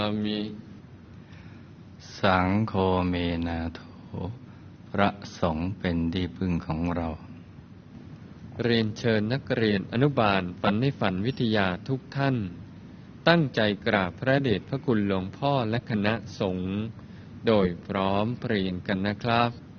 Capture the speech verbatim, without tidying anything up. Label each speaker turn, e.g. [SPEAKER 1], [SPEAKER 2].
[SPEAKER 1] มิสังโฆเมนะโถพระสงฆ์เป็นที่พึ่งของเราเรียนเชิญนักเรียนอนุบาลฝันในฝันวิทยาทุกท่านตั้งใจกราบพระเดชพระคุณหลวงพ่อและคณะสงฆ์โดยพร้อมเพรียงกันนะครับ